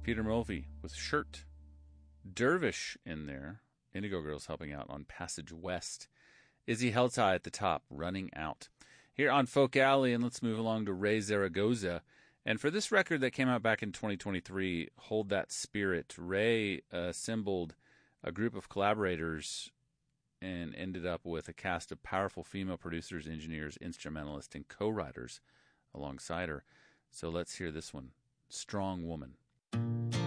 Peter Mulvey with Shirt. Dervish in there. Indigo Girls helping out on Passage West. Izzy Heltai at the top, Running Out. Here on Folk Alley, and let's move along to Ray Zaragoza. And for this record that came out back in 2023, Hold That Spirit, Ray assembled a group of collaborators and ended up with a cast of powerful female producers, engineers, instrumentalists, and co-writers alongside her. So let's hear this one, Strong Woman.